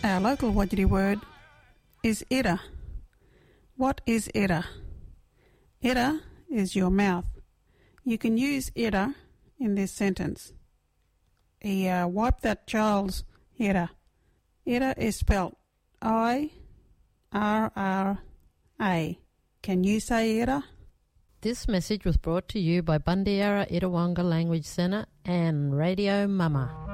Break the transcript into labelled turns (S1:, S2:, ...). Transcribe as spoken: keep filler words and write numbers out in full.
S1: Our local Wajiri word is ira. What is ira? Ira is your mouth. You can use ira in this sentence. He uh, wiped that child's ira. Ira is spelt I R R A. Can you say ira?
S2: This message was brought to you by Bundiara Itawanga Language Centre and Radio Mama.